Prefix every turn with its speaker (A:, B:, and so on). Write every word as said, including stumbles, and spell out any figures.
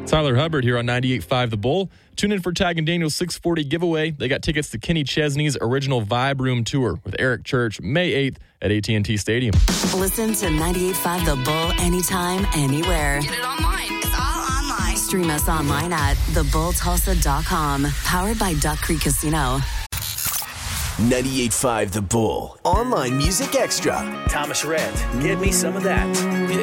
A: Tyler Hubbard here on ninety-eight point five The Bull. Tune in for Tag and Daniel's six forty giveaway. They got tickets to Kenny Chesney's original Vibe Room Tour with Eric Church May eighth at A T and T Stadium.
B: Listen to ninety-eight point five The Bull anytime, anywhere.
C: Get it online. It's all online.
B: Stream us online at the bull tulsa dot com. Powered by Duck Creek Casino.
D: ninety-eight point five The Bull. Online Music Extra.
E: Thomas Rhett, give me some of that.